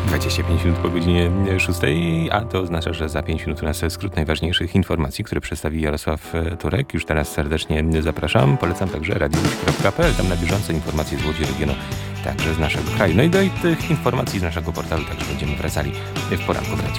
25 minut po godzinie 6, a to oznacza, że za 5 minut u nas skrót najważniejszych informacji, które przedstawi Jarosław Turek. Już teraz serdecznie zapraszam. Polecam także radiowieś.pl. Tam na bieżące informacje z Łodzi, regionu, także z naszego kraju. No i do tych informacji z naszego portalu także będziemy wracali w poranku w radiu.